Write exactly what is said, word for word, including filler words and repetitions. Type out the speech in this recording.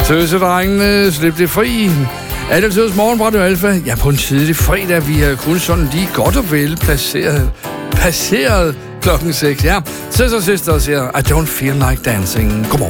Tøsedrengene, slip det fri. Alle tøs morgen, Radio Alfa. Ja, på en tidlig fredag, vi er kun sådan lige godt og vel placeret. Passeret klokken seks, ja. Søster og søster siger, I don't feel like dancing. Godmorgen.